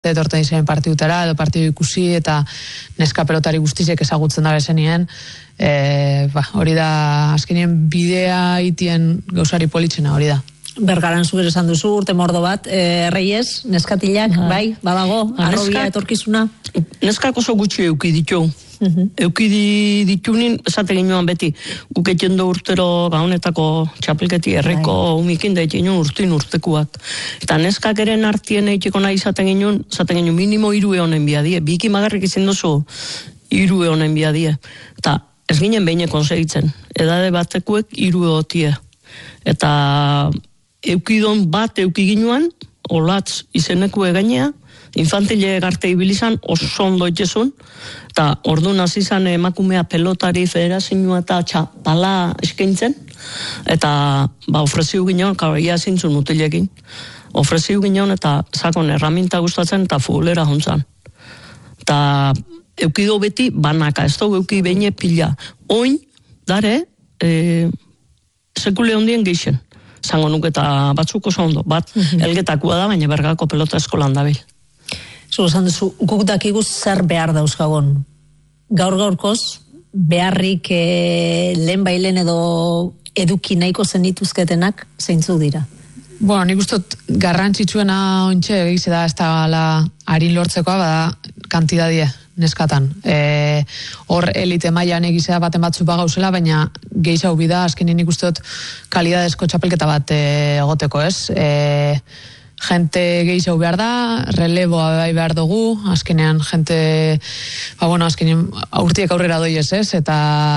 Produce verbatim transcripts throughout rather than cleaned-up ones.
etorten izan partidutara, edo partidu ikusi, eta neska pelotari guztizek ezagutzen da bezenien, e, ba, hori da, azkenien bidea itien gauzari politzena, hori da. Bergaran zuger esan duzu, urte mordo bat, e, Reyes, neskatilak, ha. bai, badago, arrobia etorkizuna? Neskak oso gutxi euki ditu. Uh-huh. Euki ditunin, esate ginoan beti, guketien du urtero gaunetako txapelketi herriko umikin da etien urtin urtekuak. Eta neskak eren artien eitiko nahi izaten ginoen, esaten ginoen minimo iru eonen biadie, biki magarrik izin duzu iru eonen biadie. Eta ez ginen behine konsegitzen, edade batekuek iru eotie. Eta eukidon bat euki ginoan, olatz izeneku egainea, infantile garte ibilizan oso ondo itxezun, eta ordu nazizan emakumea pelotari federazioa eta txapala eskaintzen, eta ba, ofreziu ginen, kabaia zintzun mutilekin, ofreziu ginen eta sakon erraminta gustatzen eta futbolera jontzan. Eta eukido beti banaka, ez dugu euki behine pila. Oin, dare, e, sekule hondien geixen, zango nuke eta batzuk oso ondo, bat elgetakua da, baina Bergako pelota eskolan dabil. Zu esan duzu, guk dakigu zer behar dauzkagon. Gaur gaurkoz, beharrik e, lehen bailen edo eduki nahiko zenituzketenak zeintzu dira? Bueno, nik ustot garrantzitsuena ontxe egize da ez da la harin lortzekoa, bada kantidadie neskatan. E, hor elite mailan egizea baten batzu bagauzela, baina gehiago bida, azkenin nik ustot kalidadezko txapelketa bat e, egoteko, ez? E, Gente gehiago behar da, releboa bai behar dugu, azkenean gente, ba bueno, azkenean urtiek aurrera doiez, ez? Eta,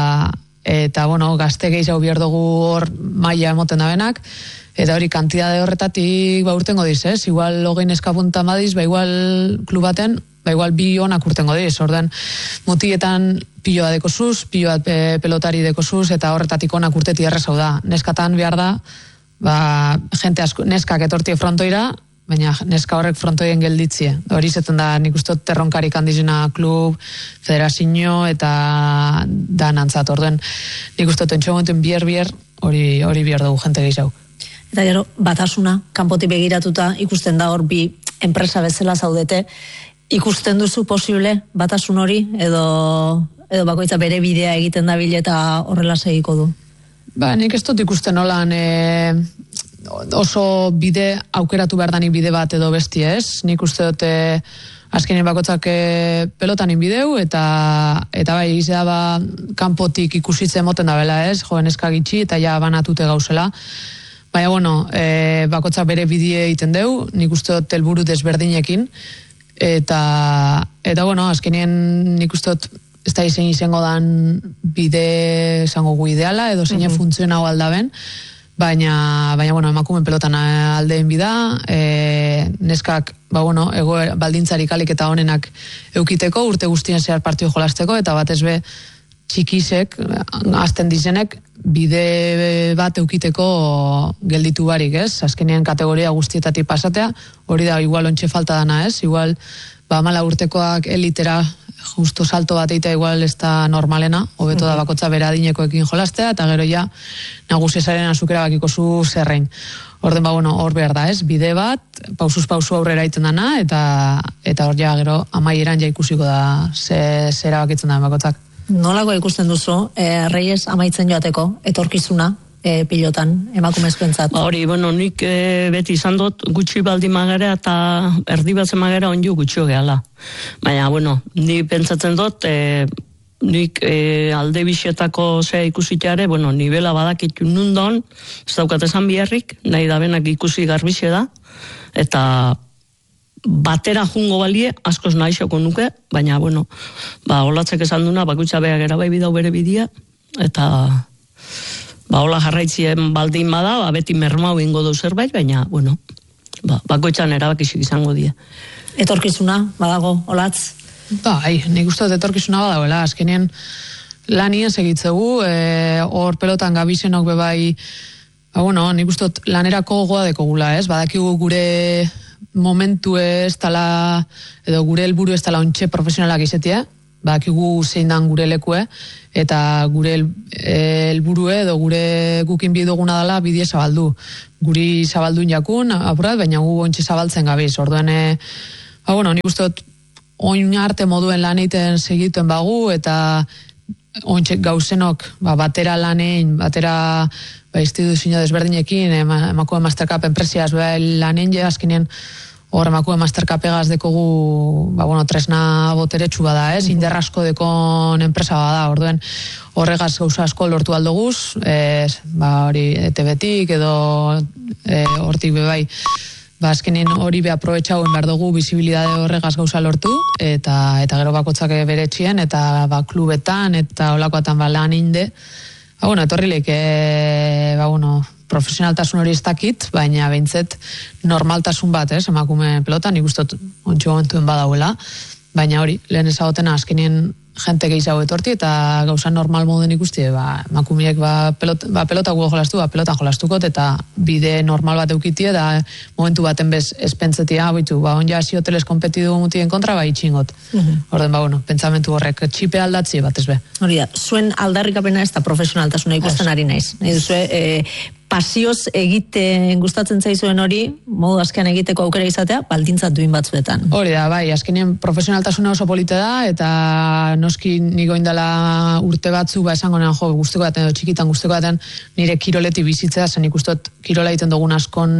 eta bueno, gazte gehiago behar dugu hor maila emoten da benak, eta hori kantidade horretatik ba urtengo diz, ez? Igual hogein eskapunta madiz, ba igual klubaten, ba igual bi onak urtengo diz, orden mutietan piloa dekozuz, piloa e, pelotari dekozuz, eta horretatik onak urteti errezau da. Neskatan behar da, ba, gente asko, neskak etortie frontoira, baina neska horrek frontoien gelditzie. Hori zeten da, nik ustot terronkarik handizena klub, federazio eta dan antzat. Orduen, nik ustot entxo momentuen bier-bier, hori, hori bier dugu jente gehiago. Eta gero, batasuna, kanpotik begiratuta, ikusten da hor bi enpresa bezala zaudete, ikusten duzu posible batasun hori, edo, edo bakoitza bere bidea egiten da bile eta horrela segiko du? Ba, nik ez dut ikusten nolan e, oso bide aukeratu behar danik bide bat edo besti, ez? Nik uste dut e, azkenean bakotzak e, pelotanin bideu eta eta bai, izea ba kanpotik ikusitzen moten da bela, ez? Joven eskagitxi eta ja banatute gauzela. Baina, bueno, e, bakotzak bere bidie egiten deu, nik uste dut helburu desberdinekin eta, eta bueno, azkenean nik uste dut ez da izen izango dan bide esango gu ideala, edo zein uh-huh. funtzionau aldaben, baina, baina bueno, emakumen pelotan aldeen bida, e, neskak, ba bueno, ego baldintzarik alik eta honenak eukiteko, urte guztien zehar partio jolasteko, eta batez be txikisek, azten dizenek, bide bat eukiteko gelditu barik, ez? Azkenean kategoria guztietatik pasatea, hori da, igual ontxe falta dana, ez? Igual, ba, mala urtekoak elitera justo salto bat eita igual ez da normalena, hobeto da bakotza bera adinekoekin jolastea, eta gero ja nagusiesaren azukera bakiko zu zerrein. Orden ba, bueno, hor behar da, ez? Bide bat, pausuz pausu aurrera iten dana, eta eta hor ja gero amaieran ja ikusiko da ze, zera bakitzen da bakotzak. Nolako ikusten duzu, eh, Reyes amaitzen joateko, etorkizuna, E, pilotan, emakumezkoentzat? Ba, hori, bueno, nik e, beti izan dut gutxi baldi magera eta erdi bat magera onju gutxio gehala. Baina, bueno, ni pentsatzen dut, e, nik e, alde bixetako zea ikusiteare, bueno, nivela badakitu nundon, ez daukat esan biherrik, nahi da benak ikusi garbixe da, eta batera jungo balie, askoz nahi xoko nuke, baina, bueno, ba, olatzek esan duna, bakutsa beha gera bai bidau bere bidia, eta ba, hola jarraitzien baldin bada, ba, beti mermau ingo du zerbait, baina, bueno, ba, bakoitzan erabakisik izango die. Etorkizuna, badago, olatz? Bai, nik uste dut etorkizuna badagoela, azkenean lanien segitzegu, e, hor pelotan gabizenok bebai, ba, bueno, nik uste dut lanerako goa dekogula, ez? Badakigu gure momentu ez tala, edo gure helburu ez tala ontxe profesionalak izetia, badakigu zein dan gure lekue, eta gure helburue edo gure gukin biduguna dela bidie zabaldu. Guri zabaldun jakun, apurat, baina gu ontsi zabaltzen gabiz. Orduan, e, Ba, bueno, nik uste dut oin arte moduen lan egiten segituen bagu, eta ointxek gauzenok ba, batera lanein, batera ba, instituzio desberdinekin, ema, emakume mastercap enpresiaz ba, lanein je, azkenean hor emakume mastercap egaz dekogu, ba, bueno, tresna boteretsu bada, ez? Mm-hmm. Inderrasko dekon enpresa bada, orduen horregaz gauza asko lortu aldoguz, ez, ba, hori E T B-tik edo e, hortik bebai, ba, azkenin hori be aprobetxauen behar dugu bizibilidade horregaz gauza lortu, eta eta gero bakotzak bere etxien, eta ba, klubetan, eta olakoatan ba, lan inde. Ba, bueno, etorrileik, e, ba, bueno, profesionaltasun hori ez dakit, baina behintzet normaltasun bat, ez, emakume pelotan, ikustot ontsu momentuen badauela, baina hori, lehen ezagotena azkenien jente gehiago etorti, eta gauza normal moden ikusti, ba, emakumeek ba, pelot, ba, pelota gu jolastu, ba, pelotan jolastukot, eta bide normal bat eukitie, da momentu baten bez espentzetia, bitu, ba, onja hasi hoteles kompetidu mutien kontra, ba, itxingot. Mm-hmm. Orden, ba, bueno, pentsamentu horrek txipe aldatzi bat ez be. Hori da, zuen aldarrikapena ez da profesionaltasuna ikusten ari naiz. Nahi duzu, e, pasioz egiten gustatzen zaizuen hori, modu azkean egiteko aukera izatea, baldintzat duin batzuetan. Hori da, bai, azkenien profesionaltasuna oso polite da, eta noski nigo indala urte batzu, ba esango nean, jo, guzteko daten, edo txikitan guzteko daten, nire kiroleti bizitzea, zen ikustot kirola egiten dugun askon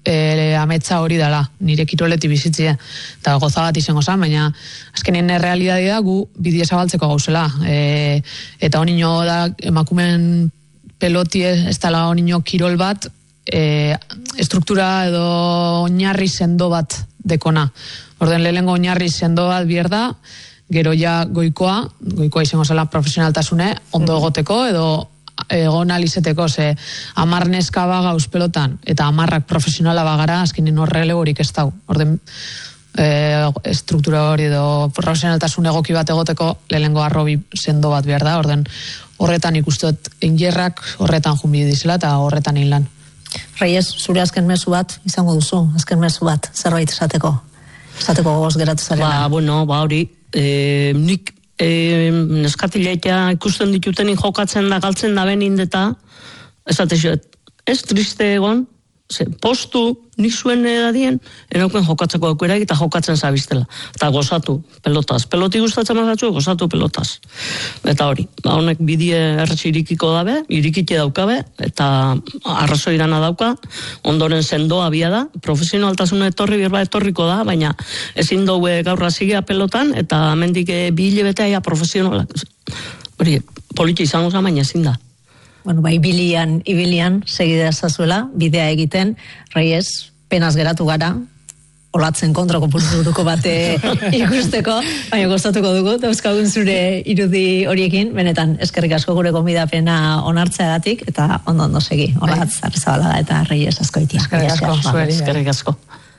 e, ametsa hori dala, nire kiroleti bizitzea, eta goza bat izango zan, baina azkenien errealidadea gu bidie zabaltzeko gauzela, e, eta honino da emakumen peloti ez dela honino kirol bat, e, struktura edo oinarri sendo bat dekona. Orden lehengo oinarri sendo bat bierda, gero ja goikoa, goikoa izango zela profesionaltasune, ondo egoteko edo egon alizeteko, ze amar neska baga pelotan, eta amarrak profesionala bagara, azkenin horrele horik ez dau. Orden e, struktura hori edo profesionaltasun egoki bat egoteko, lehengo arrobi sendo bat behar da, orden horretan ikustot engerrak horretan jumbi dizela eta horretan egin lan. Reyes, zure azken mezu bat izango duzu, azken mezu bat, zerbait esateko, esateko gogoz geratu zarena. Ba, bueno, ba hori, e, nik e, neskatileita ikusten ditutenin jokatzen da, galtzen da benin deta, esatexo, ez triste egon, ze, postu nik zuen edadien, enauken jokatzeko aukerak eta jokatzen zabiztela. Eta gozatu pelotaz. Peloti gustatzen mazatzu, gozatu pelotaz. Eta hori, ba, honek bidie erretxe irikiko dabe, irikite daukabe, eta arrazo irana dauka, ondoren sendoa bia da, profesionaltasuna etorri, birba etorriko da, baina ezin daue gaurra zigea pelotan, eta mendik bi hilabete aia profesionalak. Hori, politi izango za, baina ezin da. Bueno, ba, ibilian, ibilian, segidea zazuela, bidea egiten, Reyes, penaz geratu gara, olatzen kontrako pulsuruko bate ikusteko, baina gozatuko dugu, dauzkagun zure irudi horiekin, benetan, eskerrik asko gure gonbidapena onartzeagatik, eta ondo ondo segi, olatz, Arrizabalaga eta Reyes Azkoitia. Eskerrik asko, zueri. Eskerrik asko.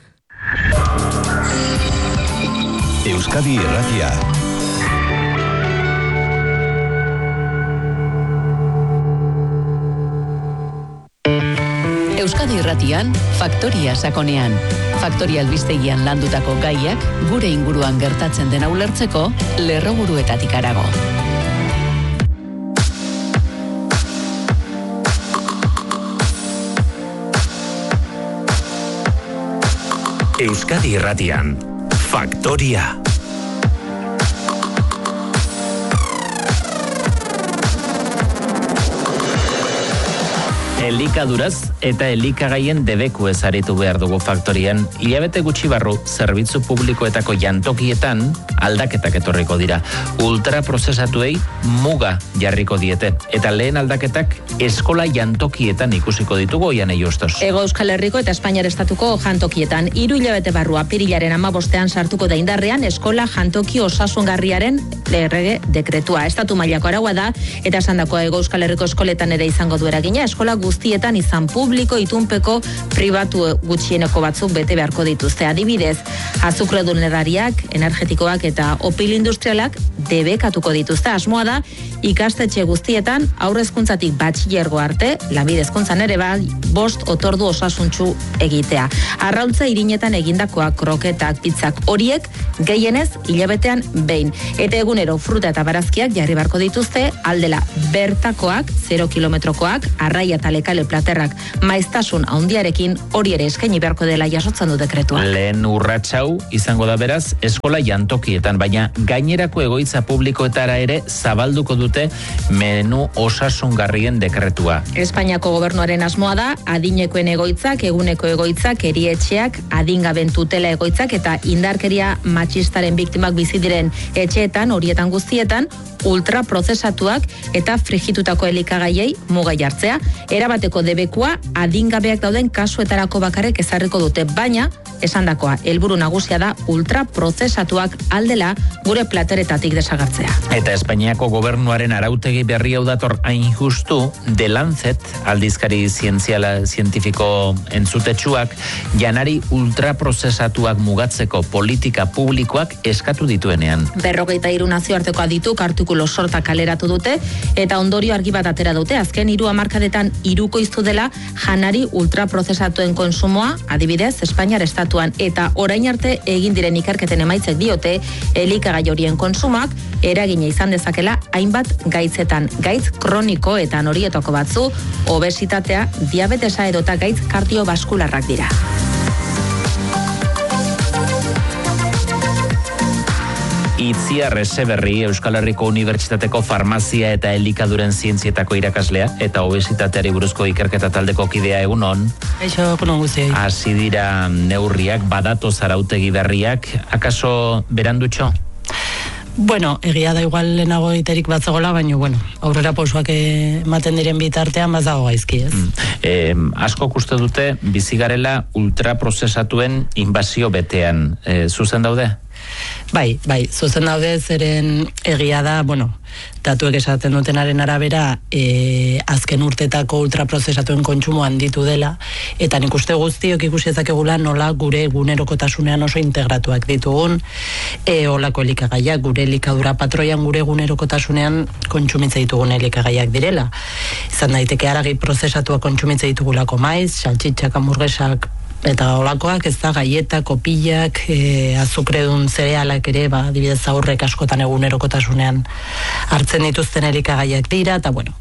Euskadi Irratia. Euskadi Irratian, Faktoria Sakonean. Faktoria albistegian landutako gaiak gure inguruan gertatzen dena ulertzeko lerroburuetatik harago. Euskadi Irratian, Faktoria. Elikaduraz eta elikagaien debeku ezaritu behar dugu faktorian, hilabete gutxi barru zerbitzu publikoetako jantokietan aldaketak etorriko dira. Ultraprozesatuei muga jarriko diete. Eta lehen aldaketak eskola jantokietan ikusiko ditugu oian eiustos. Ego Euskal Herriko eta Espainiar Estatuko jantokietan hiru hilabete barru apirilaren hamabostean sartuko da indarrean eskola jantoki osasungarriaren errege dekretua. Estatu mailako araua da eta esandako Ego Euskal Herriko eskoletan ere izango du eragina, eskola guztietan izan publiko, itunpeko, pribatu gutxieneko batzuk bete beharko dituzte. Adibidez, azukredun edariak, energetikoak eta opil industrialak debekatuko dituzte. Asmoa da, ikastetxe guztietan aurrezkuntzatik batxilergo arte, lanbide hezkuntzan ere bai, bost otordu osasuntsu egitea. Arraultza irinetan egindakoak, kroketak, pizzak horiek gehienez hilabetean behin. Eta egunero fruta eta barazkiak jarri beharko dituzte, aldela bertakoak, zero kilometrokoak, arraia eta Bekale Platerrak maiztasun handiarekin hori ere eskaini beharko dela jasotzen du dekretua. Lehen urratsau izango da beraz eskola jantokietan, baina gainerako egoitza publikoetara ere zabalduko dute menu osasungarrien dekretua. Espainiako gobernuaren asmoa da adinekoen egoitzak, eguneko egoitzak, erietxeak, adingaben tutela egoitzak eta indarkeria matxistaren biktimak bizi diren etxeetan, horietan guztietan, ultraprozesatuak eta frigitutako elikagaiei muga jartzea. Erabateko debekua adingabeak dauden kasuetarako bakarrik ezarriko dute, baina esandakoa helburu nagusia da ultraprozesatuak aldela gure plateretatik desagertzea. Eta Espainiako gobernuaren arautegi berri hau dator hain justu, The Lancet, aldizkari zientziala zientifiko entzutetsuak, janari ultraprozesatuak mugatzeko politika publikoak eskatu dituenean. Berrogeita hiru nazioarteko adituk artikulu sorta kaleratu dute eta ondorio argi bat atera dute. Azken hiru hamarkadetan hirukoiztu dela janari ultraprozesatuen konsumoa, adibidez, Espainiar estatuan, eta orain arte egin diren ikerketen emaitzek diote elikagai horien konsumak eragina izan dezakela hainbat gaitzetan, gaitz kronikoetan horietako batzu, obesitatea, diabetesa edota gaitz kardiobaskularrak dira. Itziar Eseberri, Euskal Herriko Unibertsitateko Farmazia eta Elikaduren Zientzietako irakaslea eta obesitateari buruzko ikerketa taldeko kidea egunon. Eixo, egunon guztiei. Hasi dira neurriak, badatoz arautegi berriak, akaso berandutxo? Bueno, egia da igual lehenago iterik bat zegoela, baina, bueno, aurrera pausoak ematen diren bitartean bazago gaizki, ez? Mm. Eh, asko uste dute bizigarela ultraprozesatuen inbazio betean. Eh, zuzen daude? Bai, bai, zuzen daude, zeren egia da, bueno, datuek esaten dutenaren arabera, e, azken urtetako ultraprozesatuen kontsumo handitu dela, eta nik uste guztiok ikusi ezakegula nola gure egunerokotasunean oso integratuak ditugun, e, olako elikagaiak, gure elikadura patroian gure egunerokotasunean kontsumitza ditugun elikagaiak direla. Izan daiteke haragi prozesatuak kontsumitza ditugulako maiz, saltxitxak, hamburguesak, eta olakoak, ez da, gaieta, kopillak, e, azukredun zerealak ere, ba, dibidez aurrek askotan egunerokotasunean hartzen dituzten elikagaiak dira, eta bueno,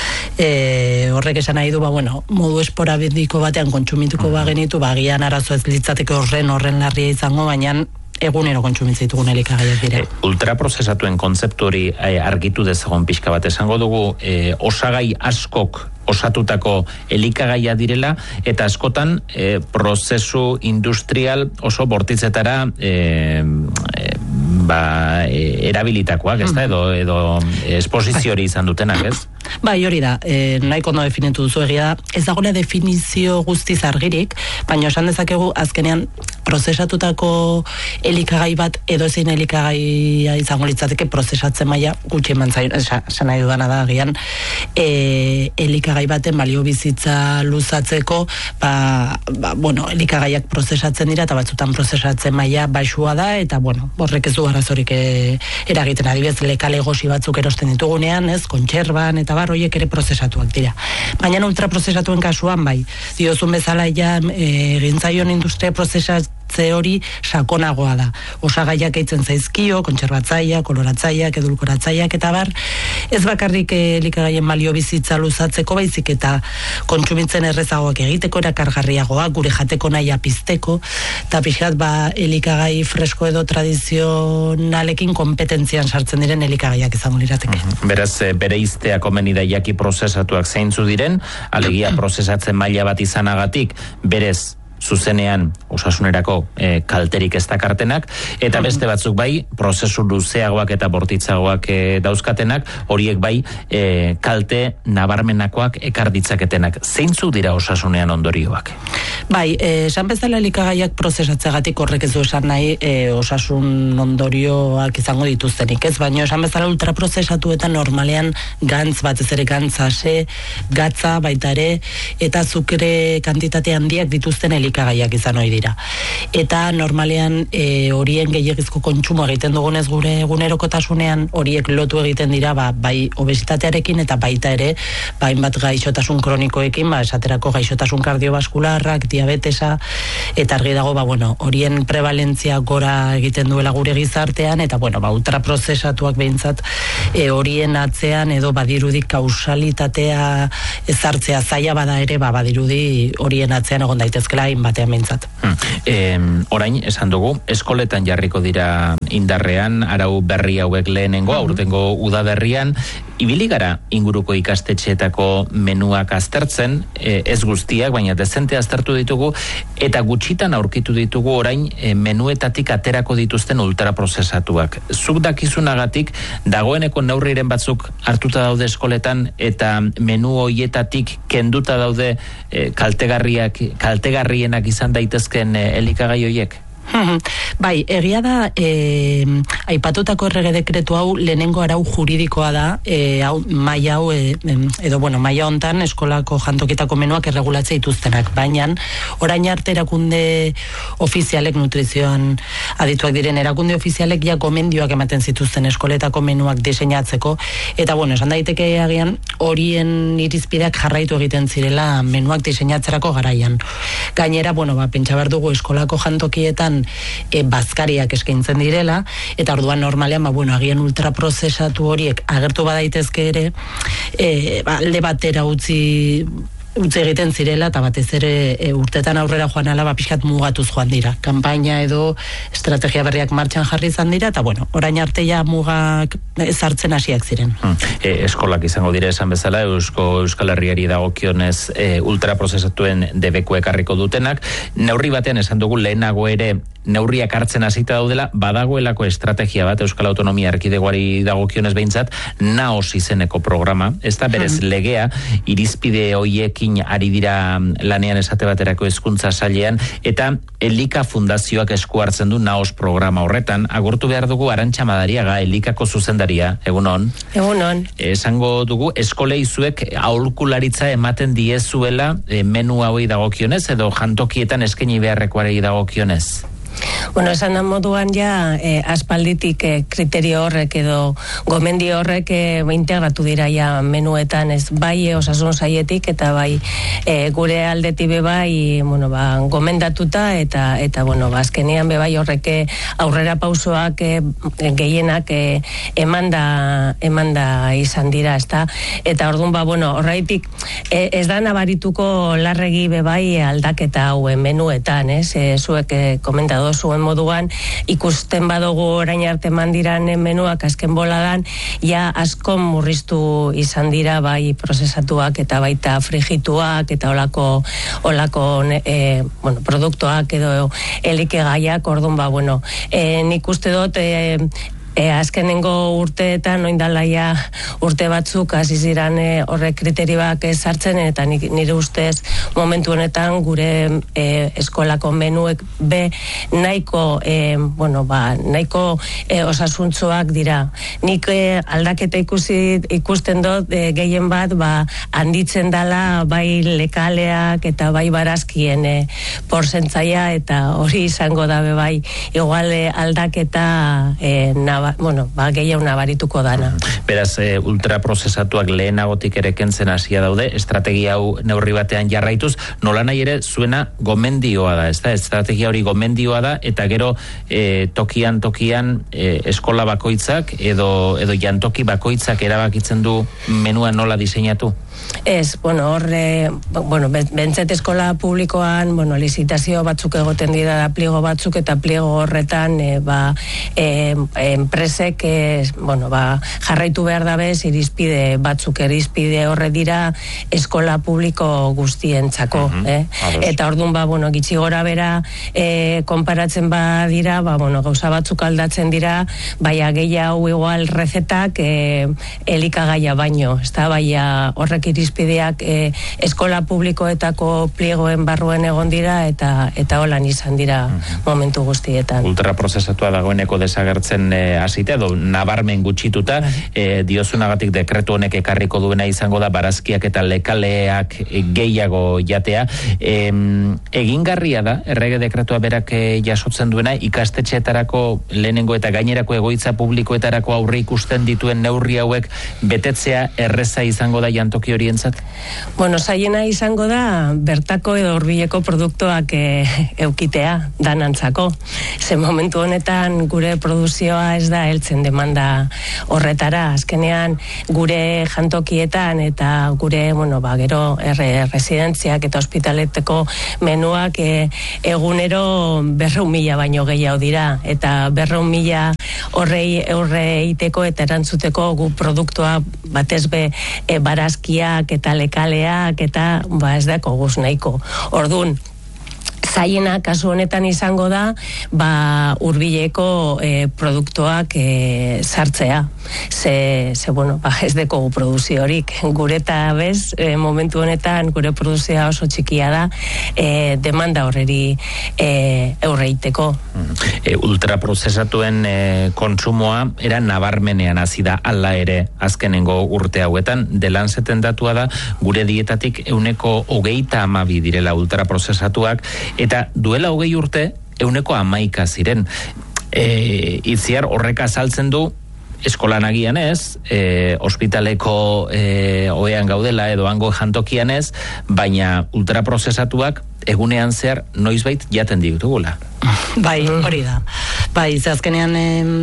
e, horrek esan nahi du, ba, bueno, modu esporabidiko batean kontsumituko ba genitu, ba, gian arazo ez litzateke horren horren larria izango, baina egunero kontsumitzen ditugun elikagaiak dira. E, ultraprozesatuen kontzeptu hori e, argitu dezagon pixka bat, esango dugu e, osagai askok osatutako elikagaia direla, eta askotan e, prozesu industrial oso bortitzetara e, e, ba, e, erabilitakoak, ez da, edo, edo esposizio hori izan dutenak, ez? Bai, hori da, e, nahiko ondo definitu duzu, egia da, ez dagoela definizio guztiz argirik, baina esan dezakegu azkenean prozesatutako elikagai bat edo ezin elikagaia izango litzateke prozesatzen maila gutxi eman zaio, esan nahi dudana da, agian e, elikagai baten balio bizitza luzatzeko, ba, ba, bueno, elikagaiak prozesatzen dira eta batzutan prozesatzen maila baxua da, eta bueno, horrek ez du arazorik e, eragiten, adibidez lekale gosi batzuk erosten ditugunean, ez, kontserban eta bar, horiek ere prozesatuak dira. Baina ultraprozesatuen kasuan, bai, diozun bezala ja e, gintzaion industria prozesat ze hori sakonagoa da. Osagaiak eitzen zaizkio, kontserbatzaileak, koloratzaileak, edulkoratzaileak eta bar, ez bakarrik elikagaien balio bizitza luzatzeko, baizik eta kontsumitzen errezagoak egiteko, erakargarriagoak, gure jateko nahi pizteko, eta pixkat ba elikagai fresko edo tradizionalekin kompetentzian sartzen diren elikagaiak izango lirateke. Uh-huh. Beraz, bere izteak komeni da jaki prozesatuak zeintzu diren, alegia prozesatzen maila bat izanagatik, berez zuzenean osasunerako e, kalterik ez dakartenak, eta beste batzuk bai, prozesu luzeagoak eta bortitzagoak e, dauzkatenak, horiek bai e, kalte nabarmenakoak ekar ditzaketenak. Zeintzuk dira osasunean ondorioak? Bai, eh, esan bezala elikagaiak prozesatzeagatik horrek ez du esan nahi eh, osasun ondorioak izango dituztenik, ez? Baina esan bezala ultraprozesatuetan normalean gantz bat, ez ere gantz ase, gatza baita ere, eta azukre kantitate handiak dituzten elikagaiak elikagaiak izan ohi dira. Eta normalean e, horien gehiagizko kontsumo egiten dugunez gure egunerokotasunean horiek lotu egiten dira ba, bai obesitatearekin eta baita ere bain bat gaixotasun kronikoekin, ba, esaterako gaixotasun kardiobaskularrak, diabetesa, eta argi dago ba, bueno, horien prevalentzia gora egiten duela gure gizartean, eta bueno, ba, ultraprozesatuak behintzat e, horien atzean edo badirudi kausalitatea ezartzea zaila bada ere, ba, badirudi horien atzean egon daitezkela hainbatean behintzat. Hmm. E, orain, esan dugu, eskoletan jarriko dira indarrean, arau berri hauek lehenengo, aurtengo udaberrian, ibili gara inguruko ikastetxeetako menuak aztertzen, e, ez guztiak, baina dezente aztertu ditugu, eta gutxitan aurkitu ditugu orain e, menuetatik aterako dituzten ultraprozesatuak. Zuk dakizunagatik, dagoeneko neurriren batzuk hartuta daude eskoletan, eta menu hoietatik kenduta daude e, kaltegarriak, kaltegarrienak izan daitezken e, elikagai hoiek? Bai, egia da e, aipatutako errege dekretu hau lehenengo arau juridikoa da, e, hau maila hau e, edo bueno, maila hontan eskolako jantokitako menuak erregulatzea dituztenak, baina orain arte erakunde ofizialek, nutrizioan adituak diren erakunde ofizialek ja gomendioak ematen zituzten eskoletako menuak diseinatzeko, eta bueno, esan daiteke agian horien irizpideak jarraitu egiten zirela menuak diseinatzerako garaian. Gainera, bueno, ba, pentsa behar dugu eskolako jantokietan E, bazkariak eskaintzen direla, eta orduan normalean, ba, bueno, agian ultraprozesatu horiek agertu badaitezke ere, e, ba, alde batera utzi utzi egiten zirela, eta batez ere e, urtetan aurrera joan ala, ba, pixkat mugatuz joan dira. Kanpaina edo estrategia berriak martxan jarri izan dira, eta bueno, orain arte ja mugak ezartzen hasiak ziren. Hmm. E, eskolak izango dira esan bezala, Eusko Euskal Herriari dagokionez e, ultraprozesatuen debeku ekarriko dutenak, neurri batean esan dugu lehenago ere neurriak hartzen hasita daudela, badagoelako estrategia bat Euskal Autonomia Erkidegoari dagokionez behintzat, naos izeneko programa, ez da berez legea, irizpide hoiekin ari dira lanean esate baterako hezkuntza sailean, eta Elika Fundazioak esku hartzen du naos programa horretan. Agurtu behar dugu Arantxa Madariaga, Elikako zuzendaria, egunon. Egunon. Esango dugu, eskolei zuek aholkularitza ematen diezuela e, menu hauei dagokionez, edo jantokietan eskaini beharrekoari dagokionez? Bueno, esan da moduan ja eh, aspalditik eh, kriterio horrek edo gomendio horrek eh, integratu dira ja menuetan, ez bai eh, osasun saietik eta bai eh, gure aldetik be bai, bueno, ba, gomendatuta eta eta bueno, ba, azkenean be bai horrek aurrera pausoak eh, gehienak eh, emanda emanda izan dira, ezta? Eta orduan ba bueno, horraitik eh, ez da nabarituko larregi be bai aldaketa hauen menuetan, ez? Eh, zuek eh, komentatu zuen moduan, ikusten badugu orain arte mandiran menuak azken boladan, ja asko murriztu izan dira bai prozesatuak eta baita frigituak eta olako, olako e, bueno, produktuak edo elikagaiak, orduan ba, bueno, e, nik uste dut e, E, azkenengo urteetan oindalaia urte batzuk hasi ziren e, horrek kriterioak sartzen, eta nik, nire ustez momentu honetan gure e, eskolako menuek be nahiko e, bueno, ba, nahiko e, osasuntzuak dira. Nik e, aldaketa ikusi ikusten dut e, gehien bat ba, handitzen dala bai lekaleak eta bai barazkien e, porcentzaia, eta hori izango dabe bai igual e, aldaketa e, naba, bueno, ba, gehiago nabarituko dana. Beraz, e, ultraprozesatuak lehenagotik ere kentzen hasia daude, estrategia hau neurri batean jarraituz, nola nahi ere zuena gomendioa da, ez da? Estrategia hori gomendioa da, eta gero e, tokian tokian e, eskola bakoitzak edo, edo jantoki bakoitzak erabakitzen du menua nola diseinatu? Ez, bueno, horre, bueno, bentzet eskola publikoan, bueno, lizitazio batzuk egoten dira da pliego batzuk, eta pliego horretan, e, ba, e, enpresek, e, bueno, ba, jarraitu behar dabez, irizpide batzuk, irizpide horre dira eskola publiko guztientzako, uh-huh. eh? Eta orduan, ba, bueno, gitxi gora bera, e, konparatzen ba dira, ba, bueno, gauza batzuk aldatzen dira, baina gehiago igual rezetak, e, elikagaia baino, ez da, baina horrek irizpideak e, eskola publikoetako pliegoen barruen egon dira, eta eta holan izan dira uh-huh. momentu guztietan. Ultraprozesatua dagoeneko desagertzen e, hasita edo nabarmen gutxituta, e, diozunagatik dekretu honek ekarriko duena izango da barazkiak eta lekaleak gehiago jatea. E, egingarria da, errege dekretua berak jasotzen duena, ikastetxeetarako lehenengo eta gainerako egoitza publikoetarako aurre ikusten dituen neurri hauek betetzea erreza izango da jantoki horientzat? Bueno, zaiena izango da bertako edo hurbileko produktuak e, eukitea danantzako. Ze momentu honetan gure produzioa ez da heltzen demanda horretara. Azkenean gure jantokietan eta gure, bueno, ba, gero erre, residentziak eta ospitaleteko menuak e, egunero berreun mila baino gehiago dira. Eta berreun mila horrei aurre egiteko eta erantzuteko gu produktua batez be e, barazkiak eta lekaleak eta ba ez dako guz nahiko. Ordun zaiena kasu honetan izango da ba hurbileko e, produktuak e, sartzea. Ze, ze bueno, ba ez deko produziorik. Gure eta bez, e, momentu honetan gure produzioa oso txikia da, e, demanda horreri e, aurreiteko. E, ultraprozesatuen e, kontsumoa era nabarmenean hasi da hala ere azkenengo urte hauetan. The Lanceten datua da gure dietatik ehuneko hogeita hamabi direla ultraprozesatuak, eta duela hogei urte ehuneko hamaika ziren. E, itziar horrek azaltzen du eskolan agian ez, e, ospitaleko e, oean gaudela edo hango jantokian ez, baina ultraprozesatuak egunean zehar noizbait jaten ditugula. Bai, hori da. Bai, ze azkenean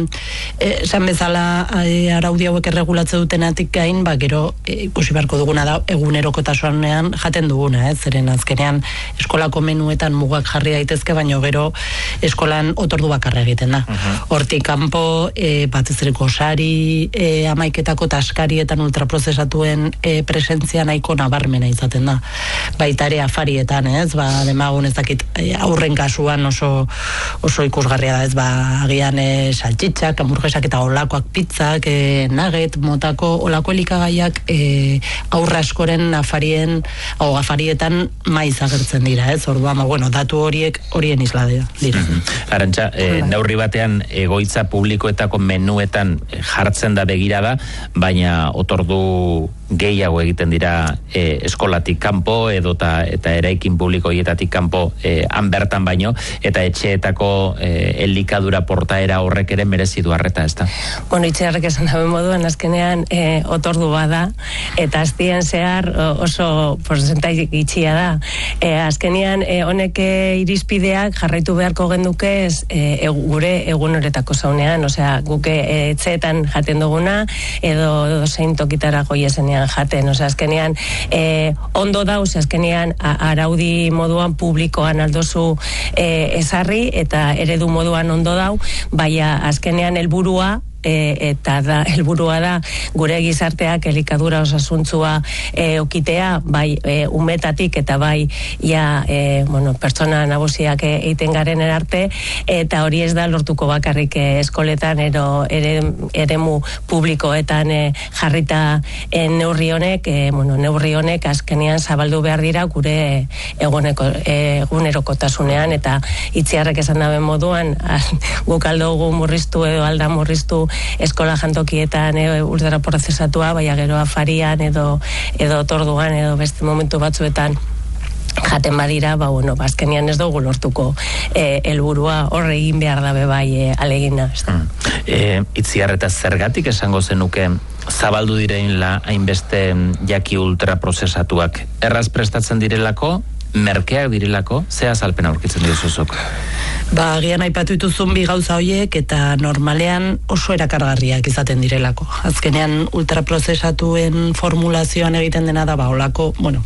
esan bezala e, araudi hauek erregulatze dutenatik gain, ba gero e, ikusi beharko duguna da egunerokotasunean jaten duguna, ez? Zeren azkenean eskolako menuetan mugak jarri daitezke, baino gero eskolan otordu bakarra egiten da. Hortik kanpo e, batez ere gosari e, amaiketako taskarietan ultraprozesatuen e, presentzia nahiko nabarmena izaten da. Baita ere afarietan, ez? Ba, demagun ez dakit e, aurren kasuan oso oso ikusgarria da, ez, ba, agian e, saltxitxak, hamburguesak eta olakoak pizzak, e, nugget, motako olako elikagaiak e, aurra askoren afarien, o afarietan maiz agertzen dira, ez, orduan, ba, bueno, datu horiek horien isla dira. Arantxa, e, neurri batean egoitza publikoetako menuetan jartzen da begirada, baina otordu gehiago egiten dira e, eskolatik kanpo edota eta eraikin publiko hietatik kanpo e, han bertan baino, eta etxeetako e, elikadura portaera horrek ere merezi du arreta, ezta? Bueno, itxearrek esan dabe moduan, azkenean e, otordu bada, eta aztien zehar oso porzentai itxia da. E, azkenean e, honek irizpideak jarraitu beharko genduke ez, e, gure egun horretako zaunean, osea, guke e, etxeetan jaten duguna, edo zein tokitara goiezenean jaten, osea, azkenean e, ondo da, osea, azkenean a, araudi moduan publikoan aldozu e, ezarri eta eredu moduan ondo dau, baina azkenean helburua E, eta da, helburua da gure gizarteak elikadura osasuntzua e, okitea, bai e, umetatik eta bai ja, e, bueno, pertsona nagusiak egiten garen erarte, eta hori ez da lortuko bakarrik e, eskoletan ero, ere, eremu publikoetan e, jarrita e, neurri honek, e, bueno, neurri honek azkenean zabaldu behar dira gure eguneko, e, egunerokotasunean, eta itziarrek esan daben moduan guk aldo gu murriztu edo alda murriztu eskola jantokietan e, ultraprozesatua, baina gero afarian edo edo otorduan edo beste momentu batzuetan jaten badira, ba, bueno, bazkenian ez dugu lortuko e, helburua horre egin behar dabe bai e, alegina. Mm. E, itziar eta zergatik esango zenuke zabaldu direin-la hainbeste jaki ultraprozesatuak? Erraz prestatzen direlako? Merkeak direlako? Ze azalpen aurkitzen diruzuzuk? Ba, agian aipatu dituzun bi gauza horiek eta normalean oso erakargarriak izaten direlako. Azkenean ultraprozesatuen formulazioan egiten dena da, ba, olako, bueno,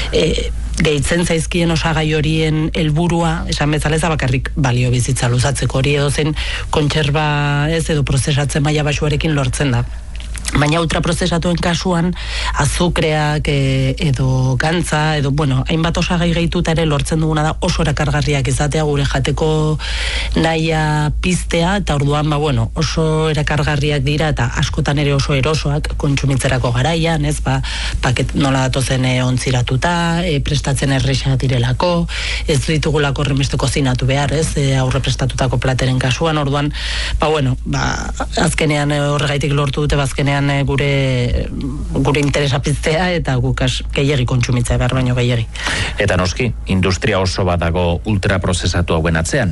e, gehitzen zaizkien osagai horien helburua, esan bezala ez da bakarrik balio bizitza luzatzeko, hori edo zen kontserba ez edo prozesatzen maila baxuarekin lortzen da. Baina ultraprozesatuen kasuan azukreak e, edo gantza edo bueno, hainbat osagai gehituta ere lortzen duguna da oso erakargarriak izatea gure jateko nahia piztea eta orduan ba bueno, oso erakargarriak dira eta askotan ere oso erosoak kontsumitzerako garaian, ez ba paket nola datozen e, ontziratuta, e, prestatzen erresa direlako, ez ditugulako horrenbeste kozinatu behar, ez, e, aurre prestatutako plateren kasuan, orduan ba bueno, ba azkenean horregaitik lortu dute bazkenean gure gure interesa piztea eta guk gehiegi kontsumitzea behar baino gehiegi. Eta noski, industria oso bat dago ultraprozesatu hauen atzean.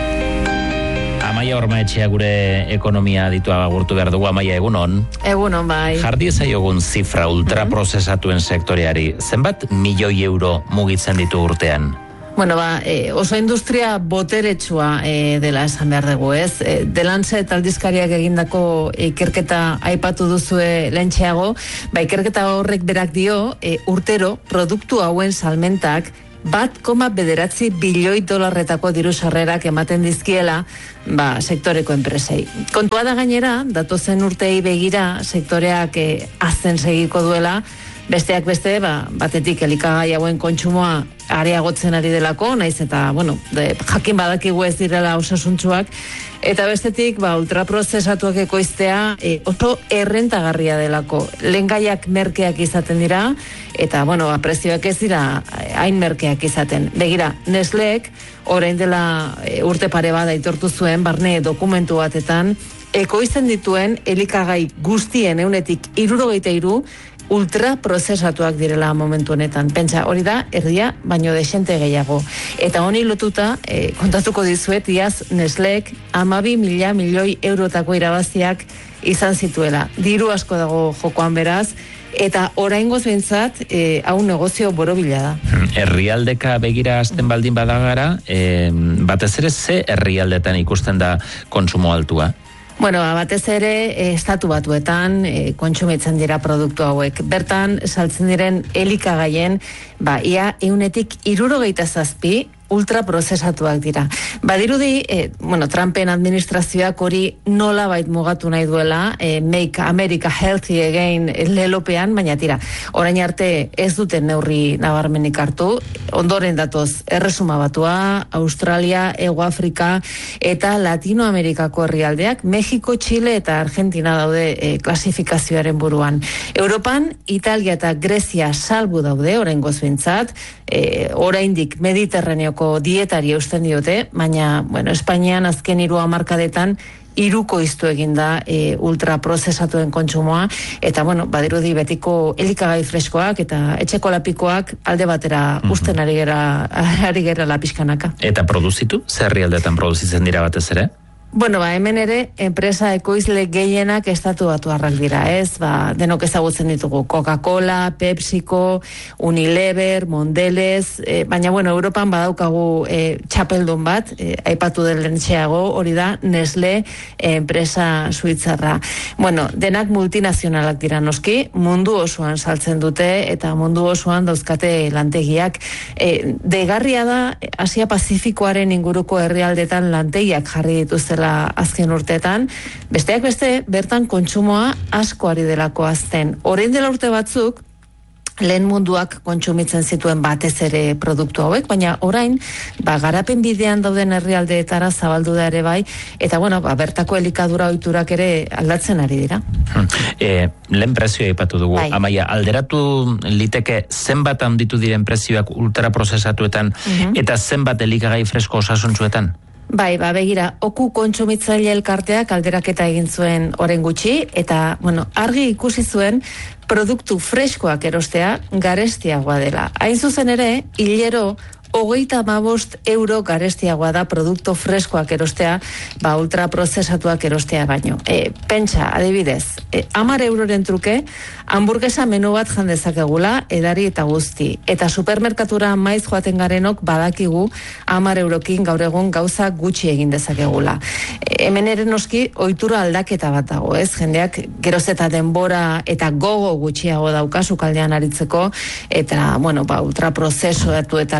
Amaia Ormaetxea gure ekonomia ditua agurtu behar dugu. Amaia, egunon. Egunon, bai. Jardi ezaiogun zifra ultraprozesatuen sektoreari, zenbat milioi euro mugitzen ditu urtean? Bueno, ba, e, oso industria boteretsua e, dela esan behar dugu, ez? E, Delantze eta aldizkariak egindako ikerketa aipatu duzue lehentxeago, ba, ikerketa horrek berak dio, e, urtero produktu hauen salmentak bat koma bederatzi bilioi dolarretako diru sarrerak ematen dizkiela ba, sektoreko enpresei. Kontua da gainera, datozen urtei begira sektoreak e, azten segiko duela, besteak beste, ba, batetik elikagai hauen kontsumoa areagotzen ari delako, naiz eta, bueno, de, jakin badakigu ez direla osasuntsuak, eta bestetik, ba, ultraprozesatuak ekoiztea e, oso errentagarria delako. Lehengaiak merkeak izaten dira, eta, bueno, ba, prezioak ez dira hain merkeak izaten. Begira, Nestleek, orain dela e, urte pare bat aitortu zuen, barne dokumentu batetan, ekoizten dituen elikagai guztien eunetik hirurogeita hiru ultraprozesatuak direla momentu honetan. Pentsa, hori da, erdia, baino desente gehiago. Eta honi lotuta, e, kontatuko dizuet, iaz Nestleek hamabi mila milioi eurotako irabaziak izan zituela. Diru asko dago jokoan beraz, eta oraingoz behintzat, e, hau negozio borobila da. Herrialdeka begira azten baldin badagara, e, batez ere ze herrialdetan ikusten da kontsumo altua? Bueno, batez ere, e, estatu batuetan e, kontsumitzen dira produktu hauek. Bertan, saltzen diren elikagaien, ba, ia eunetik hirurogeita zazpi ultraprozesatuak dira. Badirudi, e, bueno, Trumpen administrazioak hori nola bait mugatu nahi duela, e, Make America Healthy Again lelopean, baina tira, orain arte ez duten neurri nabarmenik hartu, ondoren datoz Erresuma Batua, Australia, Hego Afrika eta Latinoamerikako herrialdeak, Mexiko, Chile eta Argentina daude e, klasifikazioaren buruan. Europan, Italia eta Grezia salbu daude, oraingoz behintzat, e, oraindik Mediterraneo dietari eusten diote, baina, bueno, Espainian azken hiru hamarkadetan hiruko iztu eginda e, ultraprozesatuen kontsumoa, eta, bueno, badirudi betiko elikagai freskoak eta etxeko lapikoak alde batera mm-hmm. usten ari gera, ari gera lapiskanaka. Eta produzitu? Zer herrialdetan produzitzen dira batez ere? Bueno, ba, hemen ere, enpresa ekoizle gehienak estatu batuarrak dira, ez? Ba, denok ezagutzen ditugu, Coca-Cola, PepsiCo, Unilever, Mondelez, e, baina, bueno, Europan badaukagu e, txapeldun bat, e, aipatu den lehentxeago, hori da, Nestle, e, enpresa suitzarra. Bueno, denak multinazionalak dira noski, mundu osoan saltzen dute, eta mundu osoan dauzkate lantegiak. E, degarria da, Asia Pazifikoaren inguruko herrialdetan lantegiak jarri dituztela azken urteetan, besteak beste, bertan kontsumoa asko ari delako azten. Orain dela urte batzuk, lehen munduak kontsumitzen zituen batez ere produktu hauek, baina orain, ba, garapen bidean dauden herrialdeetara zabaldu da ere bai, eta bueno, ba, bertako elikadura ohiturak ere aldatzen ari dira. Hmm. E, lehen prezioa aipatu dugu, bai. Amaia, alderatu liteke zenbat handitu diren prezioak ultraprozesatuetan uh-huh. eta zenbat elikagai fresko osasuntsuetan? Bai, ba, begira, oku kontsumitzaile elkarteak alderaketa egin zuen oren gutxi, eta, bueno, argi ikusi zuen produktu freskoak erostea garestiagoa dela. Hain zuzen ere, hilero, hogeita hamabost euro garestiagoa da produktu freskoak erostea, ba, ultraprozesatuak erostea baino. E, pentsa, adibidez, e, hamar euroren truke, hamburguesa menu bat jan dezakegula, edari eta guzti. Eta supermerkatura maiz joaten garenok badakigu hamar eurokin gaur egun gauza gutxi egin dezakegula. E, hemen ere noski, ohitura aldaketa bat dago, ez? Jendeak geroz eta denbora eta gogo gutxiago dauka sukaldean aritzeko, eta, bueno, ba, ultraprozesuatuetara jotzen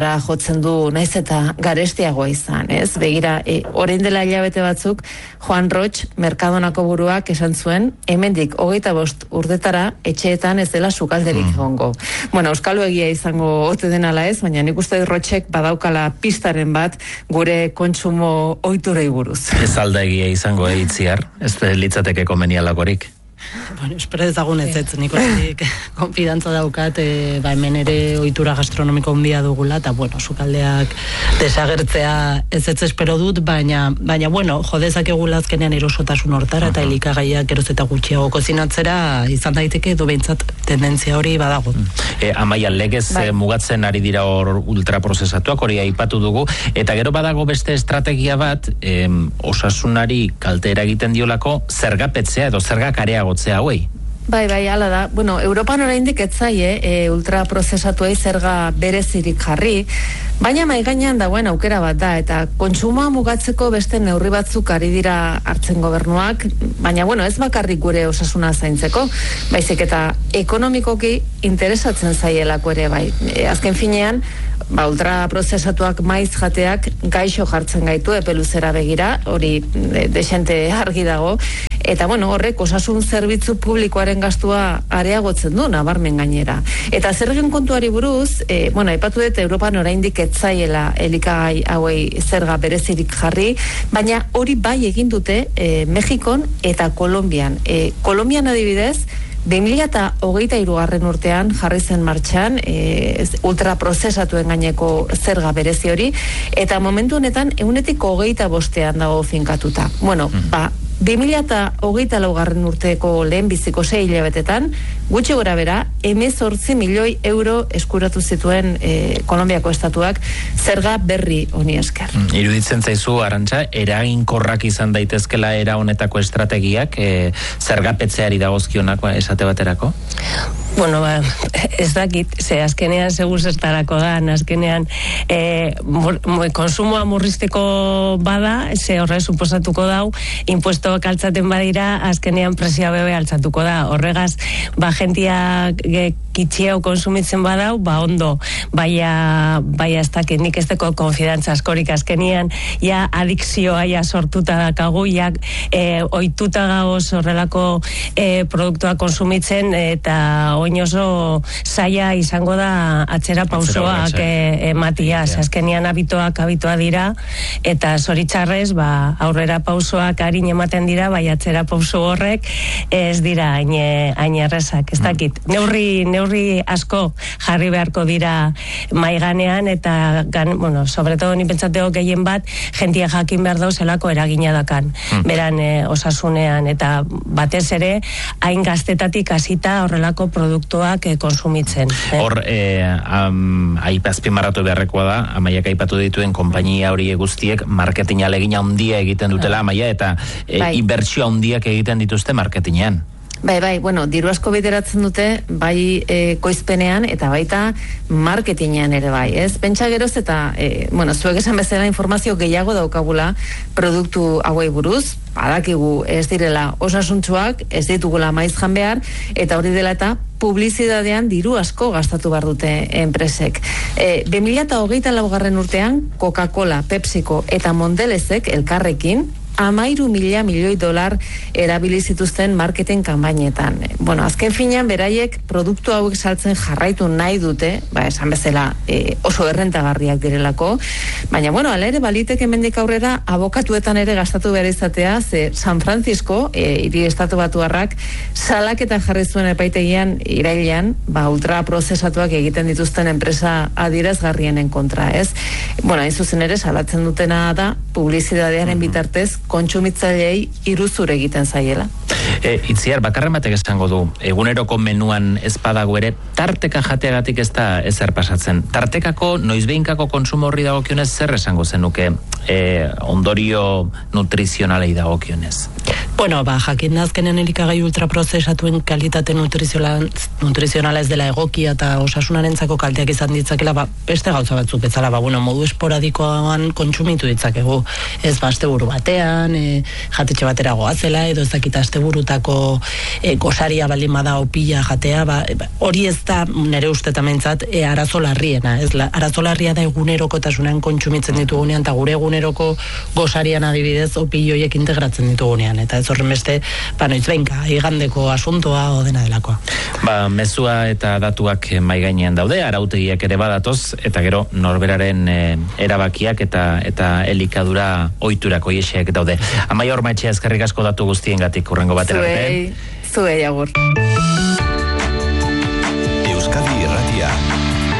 erabiltzen du naiz eta garestiagoa izan, ez? Begira, e, orain dela hilabete batzuk, Juan Roig, Mercadonako buruak esan zuen, hemendik hogeita bost urdetara etxeetan ez dela sukalderik egongo. Mm. Bueno, euskalu egia izango ote denala ez, baina nik uste Roigek badaukala pistaren bat gure kontsumo ohiturei buruz. Ez alda egia izango eitziar, ez litzateke komenialakorik. Bueno, espero ezagun ez ez, nik horretik konfidantza daukat, e, ba hemen ere ohitura gastronomiko handia dugula, eta bueno, sukaldeak desagertzea ez ez espero dut, baina, baina bueno, jodezak egula azkenean erosotasun hortara, eta elikagaiak geroz eta gutxiago kozinatzera izan daiteke, edo behintzat tendentzia hori badago. E, Amaia, legez bai. Mugatzen ari dira hor ultraprozesatuak, hori aipatu dugu, eta gero badago beste estrategia bat, em, osasunari kaltera egiten diolako, zergapetzea edo zergak areagotzea hauei. Bai, bai, hala da. Bueno, Europan oraindik ez zaie e, ultraprozesatuei zerga berezirik jarri, baina mai gainean dagoen aukera bat da, eta kontsumoa mugatzeko beste neurri batzuk ari dira hartzen gobernuak, baina bueno, ez bakarrik gure osasuna zaintzeko, baizik eta ekonomikoki interesatzen zaielako ere bai. E, azken finean, ba, ultraprozesatuak maiz jateak gaixo jartzen gaitu epeluzera begira, hori de, desente argi dago, eta bueno, horrek osasun zerbitzu publikoaren gastua areagotzen du, nabarmen gainera. Eta zergen kontuari buruz, e, bueno, aipatu dut Europan oraindik ez zaiela elikagai hauei zerga berezirik jarri, baina hori bai egin dute e, Mexikon eta Kolonbian. E, Kolonbian adibidez, bi mila hogeita hirugarren urtean jarri zen martxan e, ultraprozesatuen gaineko zerga berezi hori, eta momentu honetan ehunetik hogeita bostean dago finkatuta. Bueno, mm. ba, bi mila hogeita laugarren urteko lehen biziko sei hilabetetan, gutxi gora bera, hemezortzi milioi euro eskuratu zituen e, Kolonbiako estatuak zerga berri honi esker. Mm, iruditzen zaizu, Arantxa, eraginkorrak izan daitezkela era honetako estrategiak, e, zergapetzeari dagozkionako esate baterako? Bueno, ba, ez dakit, ze azkenean segur zestarako da, azkenean e, mur, konsumoa murrizteko bada, ze horre suposatuko dau, impuestoak altzaten badira, azkenean presioa bebe altzatuko da. Horregaz, ba, jentia kitxiau konsumitzen badau, ba, ondo, baia, baia ez dakit, nik ez deko konfidantza askorik azkenean, ja adikzioa ja sortuta dakagu, ja e, oituta gauz horrelako e, produktua konsumitzen, eta oin oso zaila izango da atzera pausoak e, ematiaz, azkenean abitoak abitoa dira, eta zoritzarrez, ba, aurrera pausoak harin ematen dira, bai atzera pauso horrek ez dira hain errezak, ez dakit. Neurri, neurri asko jarri beharko dira maiganean, eta gan, bueno, sobretodo ni pentsateo gehien bat, jentia jakin behar dau zelako eragina dakan, beran e, osasunean, eta batez ere, hain gaztetatik hasita horrelako produktuak e, konsumitzen. Hor, eh, um, aipazpimarratu beharrekoa da, Amaiak aipatu dituen konpainia hori guztiek marketing alegina handia egiten dutela, Amaia, eta e, bai. Inbertsio handiak egiten dituzte marketinean. Bai, bai, bueno, diru asko bideratzen dute, bai e, koizpenean, eta baita marketinean ere bai, ez? Pentsa geroz eta, e, bueno, zuek esan bezala informazio gehiago daukagula produktu hauei buruz, badakigu ez direla osasuntsuak, ez ditugula maiz jan behar, eta hori dela eta publizidadean diru asko gastatu behar dute enpresek. E, bi mila hogeita laugarren urtean, Coca-Cola, PepsiCo eta Mondelezek elkarrekin, amairu mila milioi dolar erabili zituzten marketing kanpainetan. Bueno, azken finean beraiek produktu hauek saltzen jarraitu nahi dute, ba, esan bezala e, oso errentagarriak direlako, baina, bueno, ala ere balitek hemendik aurrera abokatuetan ere gastatu behar izatea, ze San Francisco, e, hiri estatu batuarrak, salaketa jarri zuen epaitegian irailean, ba, ultraprozesatuak egiten dituzten enpresa adierazgarrienen kontra, ez? Bueno, hain zuzen ere salatzen dutena da publizidadearen bitartez kontsumitzaileei iruzur egiten zaiela. E, itziar, bakarrematek esango du, eguneroko menuan ez badago ere, tarteka jateagatik ez da ezer pasatzen. Tartekako, noizbeinkako konsumo horri dagokionez zer esango zenuke e, ondorio nutrizionalei dagokionez? Bueno, ba, jakin azkenen elikagai ultraprozesatuen kalitate nutrizionala, nutrizionala ez dela egokia eta osasunarentzako kalteak izan ditzakela, ba, beste gauza batzuk bezala, ba, bueno, modu esporadikoan kontsumitu ditzakegu. Ez ba, asteburu batean, e, jatetxe batera goazela, edo ez dakita asteburutako e, gosaria baldin bada opila jatea, ba, hori ez da nere ustetamentzat e, arazo larriena, ez la, arazo larria da egunerokotasunean kontsumitzen ditugunean, eta gure eguneroko gosarian adibidez opilioiek integratzen ditugunean, eta ez horren beste, ba, noiz benka, igandeko asuntoa o dena delakoa. Ba, mezua eta datuak mai gainean daude, arautegiak ere badatoz, eta gero norberaren e, erabakiak eta eta elikadura ohiturako iesiak daude. Amaior Maitxea, eskerrik asko datu guztiengatik urrengo batera arte. Zuei, zuei agur.